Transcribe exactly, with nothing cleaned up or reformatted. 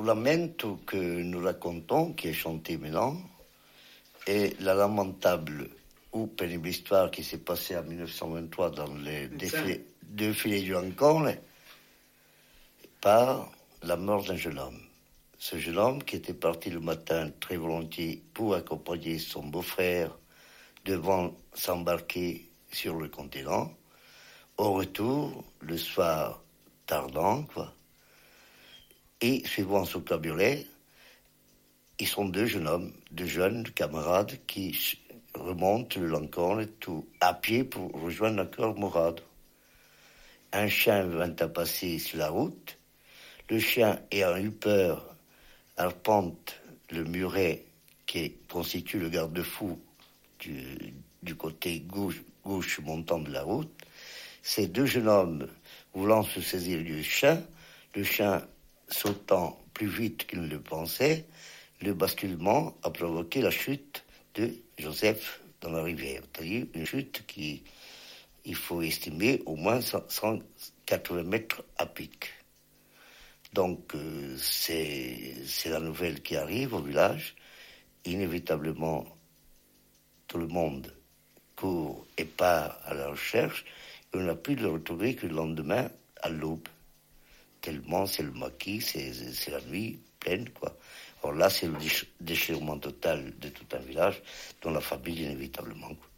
lamento que nous racontons, qui est chanté maintenant, est la lamentable ou pénible histoire qui s'est passée en dix-neuf cent vingt-trois dans les défilés, défilés du Lancôme par la mort d'un jeune homme. Ce jeune homme qui était parti le matin très volontiers pour accompagner son beau-frère devant s'embarquer sur le continent. Au retour, le soir tardant, quoi, et suivant son cabriolet, ils sont deux jeunes hommes, deux jeunes camarades qui remontent le Lancôme tout à pied pour rejoindre encore Morade. Un chien vint à passer sur la route. Le chien, ayant eu peur, arpente le muret qui constitue le garde-fou du, du côté gauche, gauche montant de la route. Ces deux jeunes hommes voulant se saisir du chien, le chien sautant plus vite qu'il ne le pensait, le basculement a provoqué la chute de Joseph dans la rivière. C'est-à-dire une chute qui, il faut estimer, au moins cent quatre-vingts mètres à pic. Donc, euh, c'est, c'est la nouvelle qui arrive au village. Inévitablement, tout le monde court et part à la recherche. Et on n'a pu le retrouver que le lendemain, à l'aube. Tellement c'est le maquis, c'est, c'est la nuit pleine, quoi. Or là, c'est le déchirement total de tout un village, dont la famille, inévitablement, quoi.